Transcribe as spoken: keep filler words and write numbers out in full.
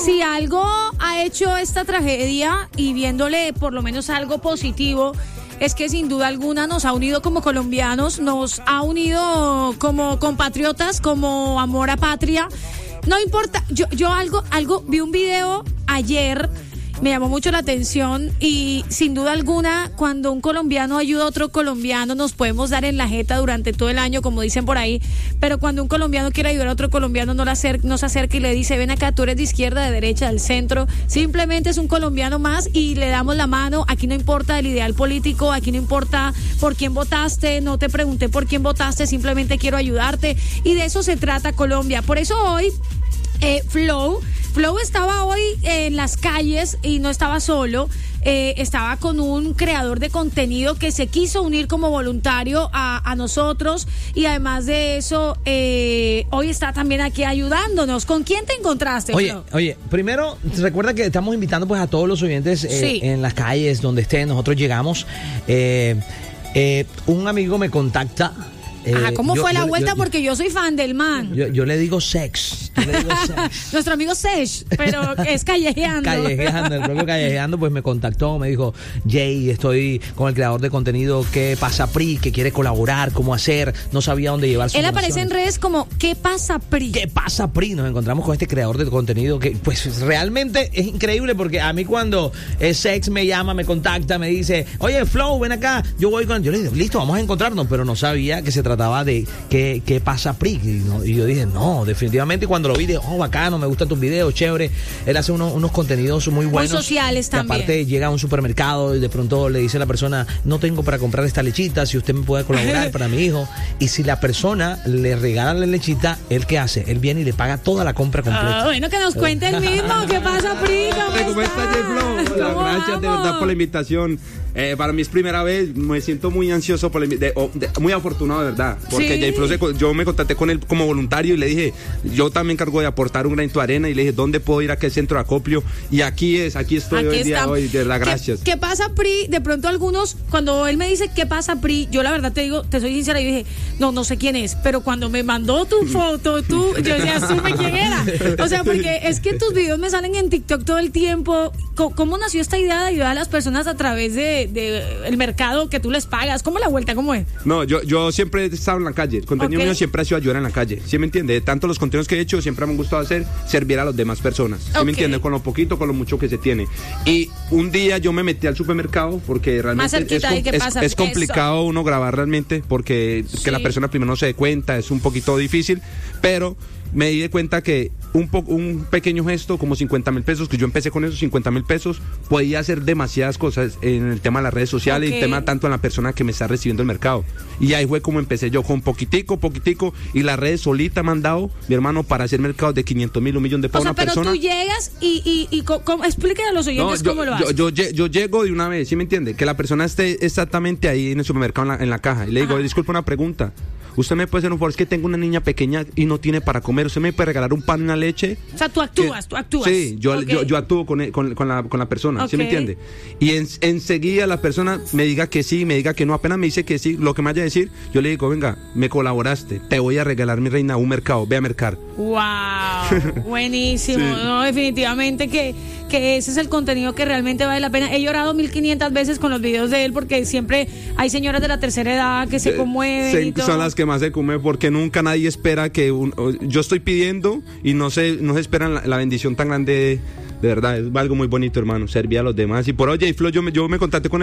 si algo ha hecho esta tragedia y viéndole por lo menos algo positivo, es que sin duda alguna nos ha unido como colombianos, nos ha unido como compatriotas, como amor a patria. No importa, yo, yo algo, algo, vi un video ayer, me llamó mucho la atención y sin duda alguna cuando un colombiano ayuda a otro colombiano nos podemos dar en la jeta durante todo el año, como dicen por ahí, pero cuando un colombiano quiere ayudar a otro colombiano no, le acer- no se acerca y le dice, ven acá, tú eres de izquierda, de derecha, del centro, simplemente es un colombiano más y le damos la mano. Aquí no importa el ideal político, aquí no importa por quién votaste, no te pregunté por quién votaste, simplemente quiero ayudarte y de eso se trata Colombia. Por eso hoy Eh, Flow, Flow estaba hoy en las calles y no estaba solo, eh, estaba con un creador de contenido que se quiso unir como voluntario a, a nosotros y además de eso, eh, hoy está también aquí ayudándonos. ¿Con quién te encontraste, Oye, Flow? oye, primero, recuerda que estamos invitando pues a todos los oyentes eh, Sí. en las calles donde estén, nosotros llegamos. Eh, eh, un amigo me contacta. Eh, Ajá, ¿cómo yo- fue la yo- vuelta? yo- Porque yo soy fan del man. Yo, yo le digo sex. Yo le digo sex. Nuestro amigo Sesh, pero es callejeando. Callejeando, el propio Callejeando, pues me contactó, me dijo, Jay, estoy con el creador de contenido que pasa P R I, que quiere colaborar, cómo hacer, no sabía dónde llevar su Él aparece en información. redes como ¿qué pasa, P R I? ¿Qué pasa, P R I? Nos encontramos con este creador de contenido que, pues, realmente es increíble porque a mí cuando eh, Sex me llama, me contacta, me dice, oye, Flow, ven acá, yo voy con... Yo le digo, listo, vamos a encontrarnos, pero no sabía que se trataba de ¿qué, qué pasa, P R I? Y, no, y yo dije, no, definitivamente, y cuando lo vi, dije, oh, bacano, me gustan tus videos, chévere. Él hace unos, unos contenidos muy buenos. Muy sociales que también. Aparte, llega a un supermercado y de pronto le dice a la persona, no tengo para comprar esta lechita, si usted me puede colaborar para mi hijo. Y si la persona le regala la lechita, ¿él qué hace? Él viene y le paga toda la compra completa. Ah, bueno, que nos cuente el mismo. ¿Qué pasa, P R I? ¿Cómo, ¿Cómo estás, Jay Flow? Hola, ¿Cómo gracias de vamos? verdad por la invitación. Eh, para mí es primera vez, me siento muy ansioso, por la, invi- de, oh, de- muy afortunado de verdad, porque Sí. Jay Flow se co- yo me contacté con él como voluntario y le dije, yo también cargo de aportar un granito de arena y le dije, ¿dónde puedo ir a aquel centro de acopio? Y aquí es, aquí estoy Aquí hoy día, está. hoy, de verdad, ¿Qué- gracias. ¿Qué, pasa, P R I? De pronto algunos, cuando él me dice ¿qué pasa, P R I? Yo la verdad te digo, te soy sincera, yo dije, no, no sé quién es, pero cuando me mandó tu foto, tú, yo ya supe quién era. O sea, porque es que tus videos me salen en TikTok todo el tiempo. ¿Cómo, cómo nació esta idea de ayudar a las personas a través de, de el mercado que tú les pagas? ¿Cómo la vuelta? ¿Cómo es? No, yo, yo siempre he estado en la calle. El contenido Ok. mío siempre ha sido ayudar en la calle. ¿Sí me entiende? Tanto los contenidos que he hecho siempre me han gustado hacer, servir a las demás personas. ¿Sí Ok. me entiende? Con lo poquito, con lo mucho que se tiene. Y un día yo me metí al supermercado porque realmente Más cerquita es, ahí, com- ¿qué es- pasa? es complicado uno grabar realmente porque Sí. que la persona primero no se dé cuenta, es un poquito difícil, pero me di de cuenta que un, po- un pequeño gesto, como cincuenta mil pesos, que yo empecé con esos cincuenta mil pesos, podía hacer demasiadas cosas en el tema de las redes sociales y Ok. el tema tanto en la persona que me está recibiendo el mercado. Y ahí fue como empecé yo, con poquitico, poquitico, y las redes solita me han dado, mi hermano, para hacer mercados de quinientos mil, un millón de O para sea, una pero persona. tú llegas y, y, y co- co- explíquenle a los No, oyentes yo, cómo lo yo, haces. yo, lle- yo llego de una vez, ¿sí me entiende? Que la persona esté exactamente ahí en el supermercado, en la, en la caja. Y le digo, Ajá. disculpe una pregunta. ¿Usted me puede hacer un favor? Es que tengo una niña pequeña y no tiene para comer. ¿Usted me puede regalar un pan y una leche? O sea, tú actúas, Que- tú actúas. Sí, yo, Ok. yo, yo actúo con, el- con, con la, con la persona, ¿sí me Ok. entiende? Y en, enseguida la persona me diga que sí, me diga que no. Apenas me dice que sí, lo que me vaya a decir, yo le digo, venga, me colaboraste, te voy a regalar, mi reina, un mercado, ve a mercar. Wow, buenísimo. Sí. No, definitivamente que, que ese es el contenido que realmente vale la pena. He llorado mil quinientas veces con los videos de él porque siempre hay señoras de la tercera edad que se Eh, conmueven se- y todo. son las que más se comen porque nunca nadie espera que un- o- yo estoy pidiendo y no se no se esperan la, la bendición tan grande de, de verdad, es algo muy bonito, hermano, servir a los demás. Y por hoy, Jay Flow, yo me, yo me contacté con